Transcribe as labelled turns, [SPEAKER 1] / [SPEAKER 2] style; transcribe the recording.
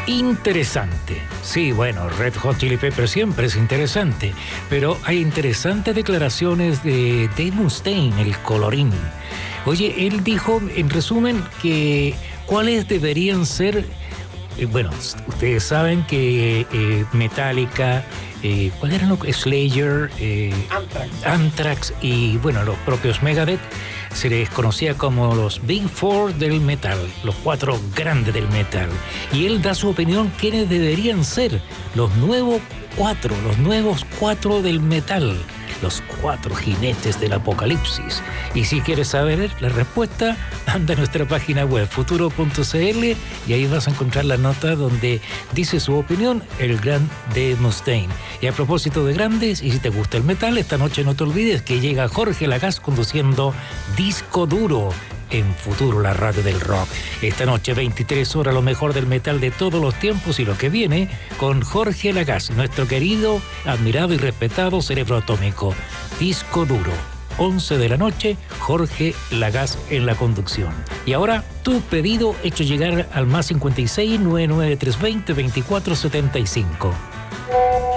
[SPEAKER 1] Interesante. Sí, bueno, Red Hot Chili Peppers siempre es interesante, pero hay interesantes declaraciones de Dave Mustaine, el colorín. Oye, él dijo, en resumen, que cuáles deberían ser, bueno, ustedes saben que Metallica, ¿cuál eran los? Slayer, Anthrax y, bueno, los propios Megadeth, se les conocía como los Big Four del metal, los 4 grandes del metal. Y él da su opinión quiénes deberían ser los nuevos 4 del metal, los 4 jinetes del apocalipsis. Y si quieres saber la respuesta, anda a nuestra página web futuro.cl y ahí vas a encontrar la nota donde dice su opinión el gran Dave Mustaine. Y a propósito de grandes, y si te gusta el metal, esta noche no te olvides que llega Jorge Lagas conduciendo Disco Duro en Futuro, la radio del rock. Esta noche, 23 horas, lo mejor del metal de todos los tiempos y lo que viene con Jorge Lagas, nuestro querido, admirado y respetado cerebro atómico. Disco Duro, 11 de la noche, Jorge Lagas en la conducción. Y ahora, tu pedido hecho llegar al +56 99 320 2475.